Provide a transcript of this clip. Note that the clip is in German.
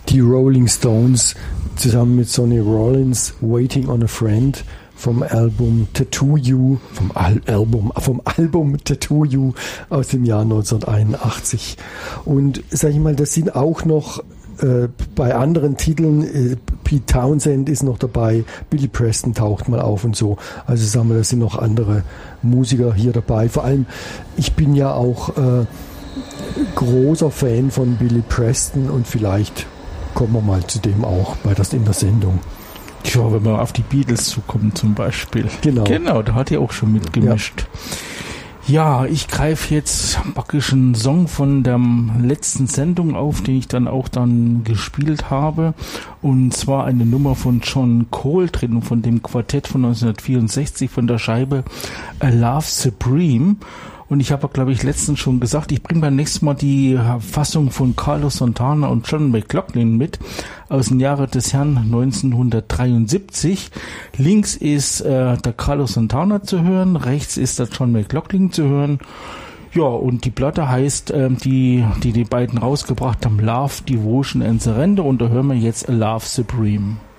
die Rolling Stones zusammen mit Sonny Rollins, Waiting on a Friend, vom Album Tattoo You, vom Album Tattoo You aus dem Jahr 1981. Und sag ich mal, das sind auch noch bei anderen Titeln, Pete Townsend ist noch dabei, Billy Preston taucht mal auf und so. Also sagen wir, da sind noch andere Musiker hier dabei. Vor allem, ich bin ja auch großer Fan von Billy Preston und vielleicht kommen wir mal zu dem auch in der Sendung. Ja, wenn wir auf die Beatles zukommen zum Beispiel. Genau, da hat er auch schon mitgemischt. Ja, ich greife jetzt praktisch einen Song von der letzten Sendung auf, den ich dann gespielt habe. Und zwar eine Nummer von John Coltrane von dem Quartett von 1964 von der Scheibe A Love Supreme. Und ich habe, glaube ich, letztens schon gesagt, ich bringe beim nächsten Mal die Fassung von Carlos Santana und John McLaughlin mit aus dem Jahre des Herrn 1973. Links ist der Carlos Santana zu hören, rechts ist der John McLaughlin zu hören. Ja, und die Platte heißt, die beiden rausgebracht haben, Love, Devotion and Surrender. Und da hören wir jetzt A Love Supreme.